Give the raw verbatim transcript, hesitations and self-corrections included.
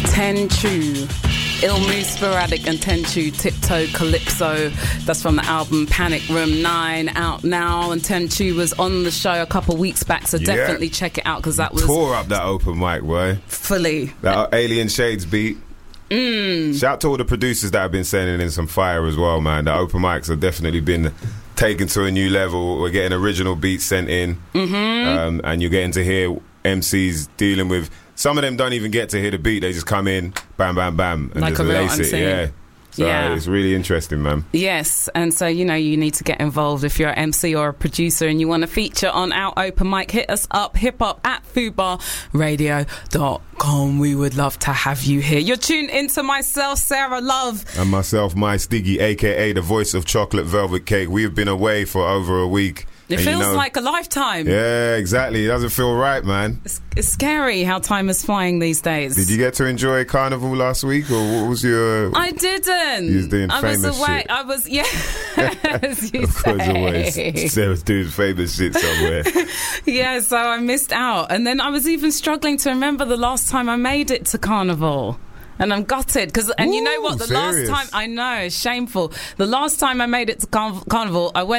Tenchu. Ilmu Sporadic and Tenchu Tiptoe Calypso. That's from the album Panic Room nine, out now. And Tenchu was on the show a couple weeks back, so yeah. definitely check it out because that was tore up that open mic, boy. Fully. That Alien Shades beat. Mm. Shout out to all the producers that have been sending in some fire as well, man. The open mics have definitely been taken to a new level. We're getting original beats sent in, mm-hmm. um, and you're getting to hear M Cs dealing with. Some of them don't even get to hear the beat; they just come in, bam, bam, bam, and like just a real lace it. M C. Yeah, so yeah. It's really interesting, man. Yes, and so you know you need to get involved if you're an M C or a producer and you want to feature on our open mic. Hit us up, hip hop at fubar radio dot com. We would love to have you here. You're tuned into myself, Sarah Love, and myself, My Stiggy, aka the voice of Chocolate Velvet Cake. We've been away for over a week. It and feels you know, like a lifetime. Yeah, exactly. It doesn't feel right, man. It's, it's scary how time is flying these days. Did you get to enjoy Carnival last week, or what was your... I didn't. You was doing I famous was away. shit. I was, yeah. As you of course, say. always. Sarah's doing famous shit somewhere. Yeah, so I missed out. And then I was even struggling to remember the last time I made it to Carnival. And I'm gutted because, and Ooh, you know what? The serious? last time, I know, it's shameful. The last time I made it to Carnival, I went